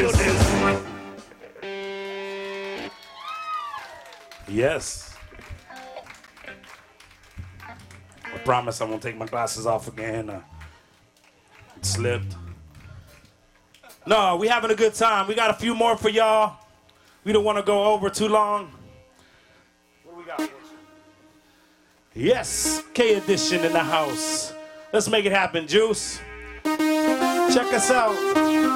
Yes. I promise I won't take my glasses off again. It slipped. No, we having a good time. We got a few more for y'all. We don't want to go over too long. What do we got? Yes, K Edition in the house. Let's make it happen, Juice. Check us out.